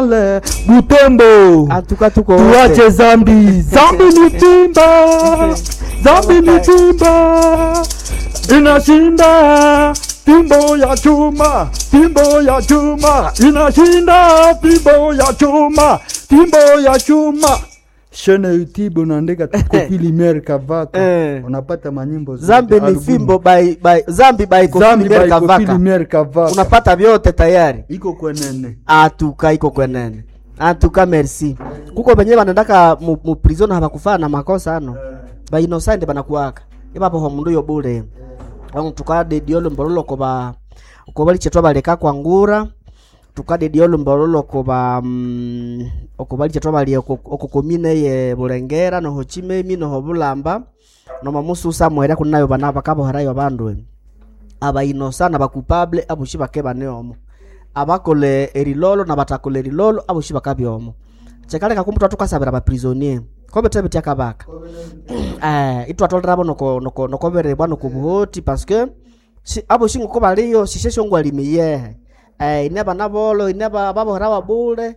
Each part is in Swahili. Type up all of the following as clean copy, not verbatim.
Montreal, Butembo. Atuka tuko tuache zambi. Zambi ni timba. Zambi ni timba. Inashinda timbo ya chuma. Timbo ya chuma. Inashinda timbo ya chuma. Timbo ya chuma. Shene YouTube unaandika Kofi Lumiere Kavaka. Unapata manyimbo zote. Zambi ni fimbo by Zambi by Kofi Lumiere Kavaka. Unapata vyote tayari. Iko kwenene. Atuka iko kwenene. Atuka merci. Kuko benye banandaka mu prison habakufana na makosa ano. Ba innocent banakuaka. Ibapo ho mundu yo bure. Wangu tukade diolo mbololo ko bali chetwa baleka kwa ngura. Tukade diolo mbololo ko ba okubali chetwa bali okokomine ye Bulengera no Hochimemi no Hobulamba no mamusu Samuel kunayo bana bakabo harayo bandwe. Aba innocent bakupable abushi bakeba neomo. Abakole erilolo na batakole erilolo abushi bakabyomo. Chekale kakumutwa tukasabira ba prisonnier. Kobe tebeti akabaka. Itu atolrabo noko bere bwana kubuhoti parce que si abushi ngoko baliyo shishe ngwa limiye. Ineba nabolo ineba babo harawa bule.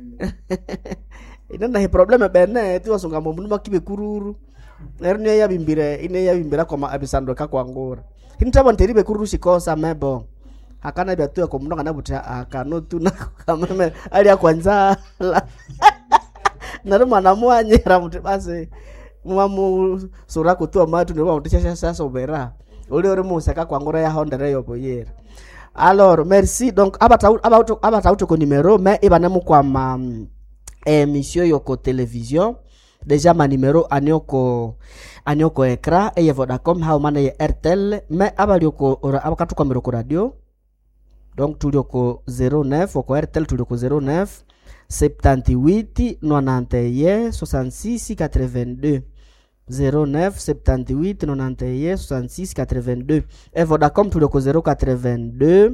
Inenda he probleme bene tu wasunga mundu makibe kururu. Ernyo ya bimbira kwa abisando kwa ngora. Hintabo nteribe kururu sikosa mebo. Hakana biatu ya komunonga nabuta akanotu na kameme ali akwanza. Naruma namwanyera muti base mwamu sura kutua matu ndio mutishasha sasa obera. Ule musaka kwa ngora ya hondere yo boyera. Alors merci donc abata ko numero mais ibana mu kwa émission yoko télévision déjà ma numéro anyoko écran et Vodacom ha mana ya RTL mais abalioko abakatu kwa miroko radio donc tulioko 09 oko RTL tulioko 09 78 91 66 82 09 78 91 66 82 et Vodacom tulioko 082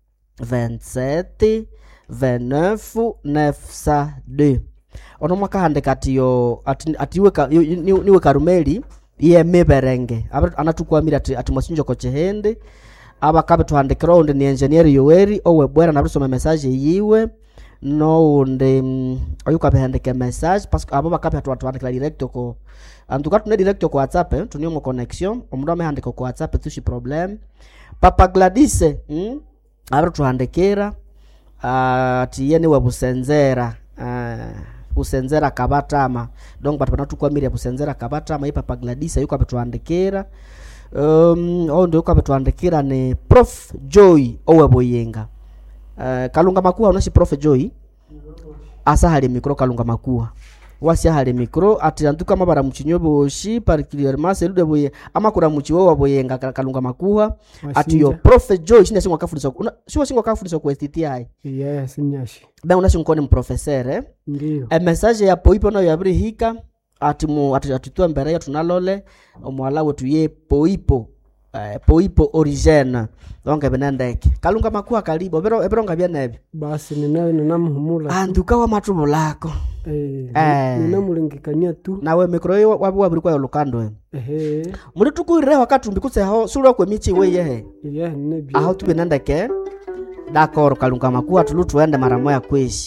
27 29 902. Ono mwaka handekatiyo atiweka niwe Karumeli ye meberenge anatukwamira ati mwasinjo ko chehende abakabe tuhandekera onde ni engineer Yoweri owe bwera na rusoma message yiwe no onde ayuka behandike message parce que abo bakabe tuhandekera direct ko antuka tune direct ko WhatsApp tunyo mo connexion omundu amehandika ko WhatsApp tushi problem Papa Gladys abo tuhandekera ati yene wa Busenzera Busenzera Kabatama donc batu banatukwamira Busenzera Kabatama Papa Gladys yuko abetuandikira ndio yuko abetuandikira ni Prof Joy owe Boyenga Kalunga Makuha unashi Prof Joy asa hali mikro Kalunga Makuha wasi hali mikro ati antuka mabara muchinyobo shi particulièrement celui de Boye amakura muchiwo wa Boyenga Kalunga Makuha ati yo Prof Joy shine singwa kafundisha sio singwa kafundisha kwa STI yes nyashi ben unashingoni mprofesseur ndio message ya poipo no yabri hika atitua mbere ya tunalole omwala wetu ye poipo origine donc benandeke Kalunga Makuha kalibo ebero ngabya nebe basi ninamuhumula anduka wa matubo lako ninamulengekania tu nawe mikro yo wabiri kwa lukando muri tukuire wakati mbikuse ho sura kwa michi weye nebi aho tu benandeke d'accord Kalunga Makuha tulu tuende mara moya kweshi